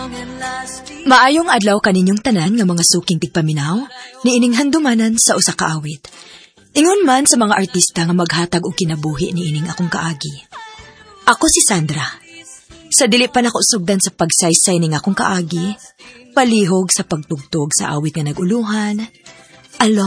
Maayong adlaw kaninyong tanan nga mga suking tigpaminaw, niining handumanan sa usa ka awit. Ingon man sa mga artista nga maghatag og kinabuhi niining akong kaagi. Ako si Sandra. Sa dili pa nako sugdan sa pagsaysay ning akong kaagi, palihog sa pagtugtog sa awit nga naguluhan,